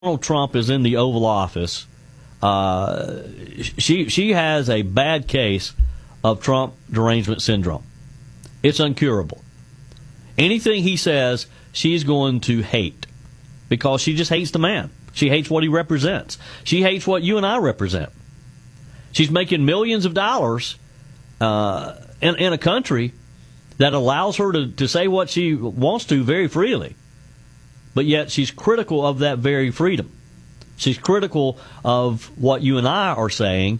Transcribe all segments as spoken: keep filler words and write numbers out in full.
Donald Trump is in the Oval Office, uh, she she has a bad case of Trump derangement syndrome. It's incurable. Anything he says, she's going to hate because she just hates the man. She hates what he represents. She hates what you and I represent. She's making millions of dollars uh, in, in a country that allows her to, to say what she wants to very freely. But yet she's critical of that very freedom. She's critical of what you and I are saying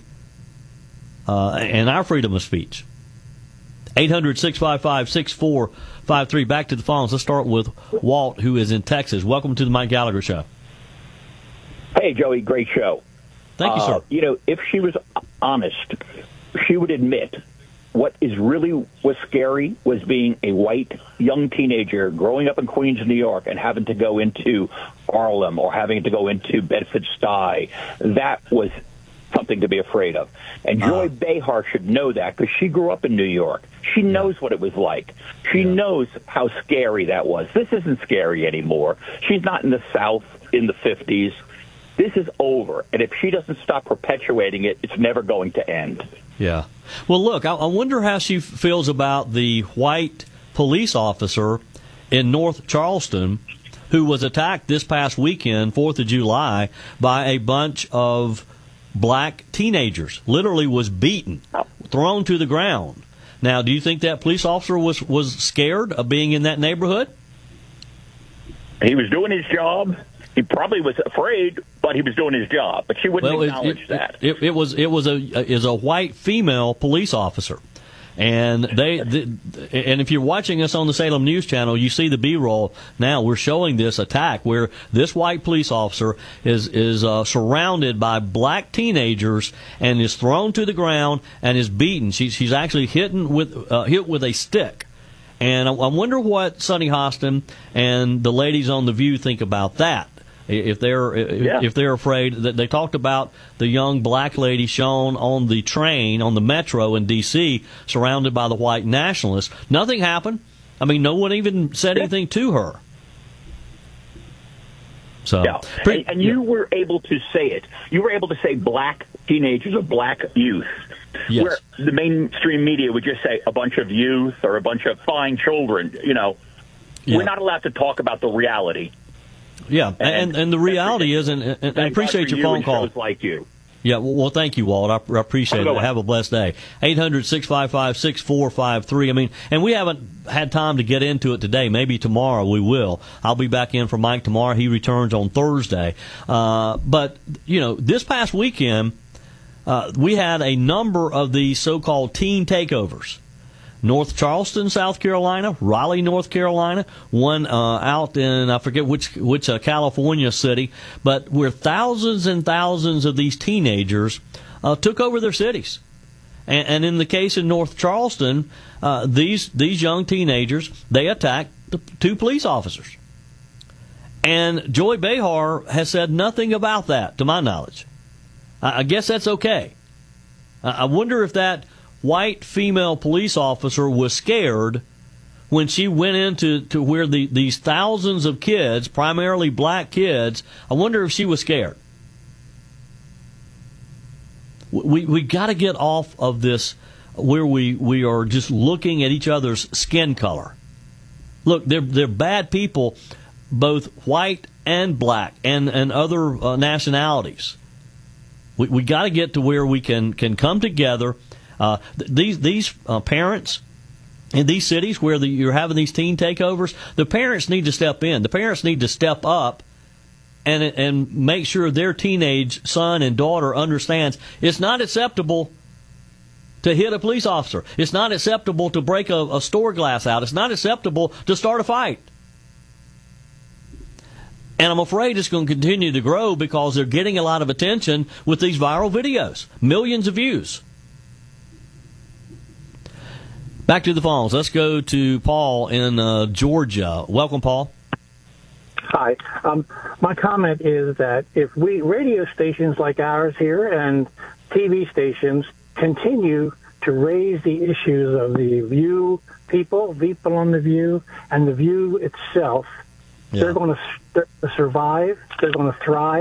uh, and our freedom of speech. eight hundred, six five five, six four five three. Back to the phones. Let's start with Walt, who is in Texas. Welcome to the Mike Gallagher Show. Hey, Joey, great show. Thank you, sir. Uh, you know, if she was honest, she would admit what is really was scary was being a white young teenager growing up in Queens, New York, and having to go into Harlem or having to go into Bedford-Stuy. That was something to be afraid of. And Joy uh, Behar should know that because she grew up in New York. She knows yeah. what it was like. She yeah. knows how scary that was. This isn't scary anymore. She's not in the South in the fifties. This is over. And if she doesn't stop perpetuating it, it's never going to end. Yeah. Well, look, I, I wonder how she feels about the white police officer in North Charleston who was attacked this past weekend, fourth of July, by a bunch of black teenagers. Literally was beaten, thrown to the ground. Now, do you think that police officer was, was scared of being in that neighborhood? He was doing his job. He probably was afraid, but he was doing his job. But she wouldn't well, acknowledge it, it, that. It, it was it was a is a white female police officer, and they the, and if you're watching us on the Salem News Channel, you see the B-roll. Now we're showing this attack where this white police officer is is uh, surrounded by black teenagers and is thrown to the ground and is beaten. She's she's actually hit with uh, hit with a stick. And I, I wonder what Sonny Hostin and the ladies on The View think about that. If they're yeah. if they're afraid that they talked about the young black lady shown on the train on the metro in D C surrounded by the white nationalists. Nothing happened. I mean, no one even said anything to her. So, yeah. and, and you yeah. were able to say it. You were able to say black teenagers or black youth. Yes. Where the mainstream media would just say a bunch of youth or a bunch of fine children. You know, yeah. we're not allowed to talk about the reality. Yeah, and and, and the reality is, and, and I appreciate your you phone call. Like you. Yeah, well, well, thank you, Walt. I, I appreciate it. Have a blessed day. eight hundred, six five five, six four five three. I mean, and we haven't had time to get into it today. Maybe tomorrow we will. I'll be back in for Mike tomorrow. He returns on Thursday. Uh, but, you know, this past weekend, uh, we had a number of these so-called teen takeovers. North Charleston, South Carolina, Raleigh, North Carolina, one uh, out in, I forget which which uh, California city, but where thousands and thousands of these teenagers uh, took over their cities. And, and in the case in North Charleston, uh, these these young teenagers, they attacked the two police officers. And Joy Behar has said nothing about that, to my knowledge. I, I guess that's okay. I, I wonder if that white female police officer was scared when she went into to where the, these thousands of kids, primarily black kids, I wonder if she was scared. We we got to get off of this where we, we are just looking at each other's skin color. Look, they're they're bad people, both white and black and, and other uh, nationalities. We we got to get to where we can, can come together. Uh, these these uh, parents in these cities where the, you're having these teen takeovers, the parents need to step in. The parents need to step up and and make sure their teenage son and daughter understands it's not acceptable to hit a police officer. It's not acceptable to break a, a store glass out. It's not acceptable to start a fight. And I'm afraid it's going to continue to grow because they're getting a lot of attention with these viral videos, millions of views. Back to the phones. Let's go to Paul in uh, Georgia. Welcome, Paul. Hi. Um, my comment is that if we radio stations like ours here and T V stations continue to raise the issues of the View people, people on the View, and the View itself, Yeah. They're going to survive. They're going to thrive.